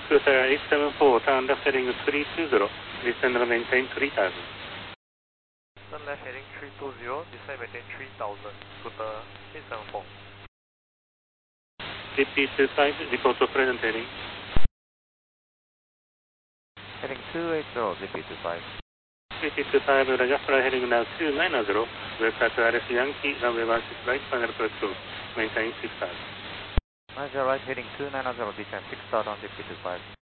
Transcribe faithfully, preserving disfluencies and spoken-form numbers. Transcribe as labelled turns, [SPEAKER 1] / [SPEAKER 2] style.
[SPEAKER 1] Cruiser eight seven four, turn left heading three two zero, descend and maintain three thousand.
[SPEAKER 2] Turn left heading three two zero, descend maintain three thousand, Cruiser eight seven four.
[SPEAKER 1] D P two five, report to present heading.
[SPEAKER 3] Heading two eight zero, D P two five.
[SPEAKER 1] D P two five, just right heading now two nine zero, vector to R S Yankee, runway one six right, final approach two, maintain six thousand.
[SPEAKER 3] nine zero right, heading two nine zero, descend six thousand, D P two five.